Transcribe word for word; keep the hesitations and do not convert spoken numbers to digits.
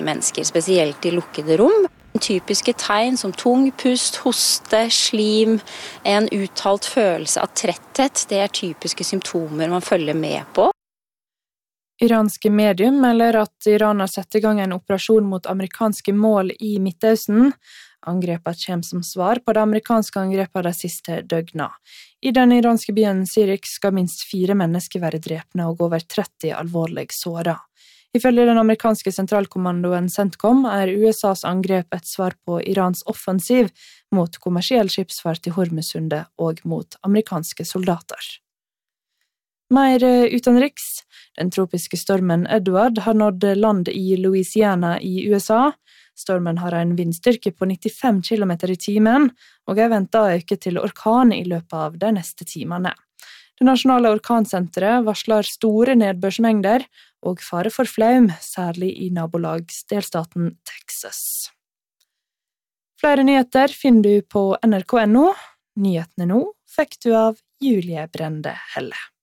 Mennesker, spesielt i lukkede rom. Typiske tegn som tung pust, hoste, slim, en uttalt følelse av tretthet, det er typiske symptomer man følger med på. Iranske medium melder at Iran har satt i gang en operasjon mot amerikanske mål i Midtøsten. Angrepet kommer som svar på det amerikanske angrepet de siste døgna. I den iranske byen Sirik skal minst fire mennesker være drepne og over tretti alvorlig såret. Ifølge den amerikanske sentralkommandoen CENTCOM er U S A's angrep et svar på Irans offensiv mot kommersiell skipsfart i Hormusundet og mot amerikanske soldater. Mer utenriks. Den tropiske stormen Edward har nådd land i Louisiana i U S A. Stormen har en vindstyrke på nittifem kilometer i timen, og er ventet å øke til orkan i løpet av de neste timene. Det nasjonale orkansenteret varsler store nedbørsmengder og fare for flaum, særlig i nabolagsdelstaten Texas. Flere nyheter finner du på N R K punktum N O. Nyhetene nå fikk du av Julie Brende Helle.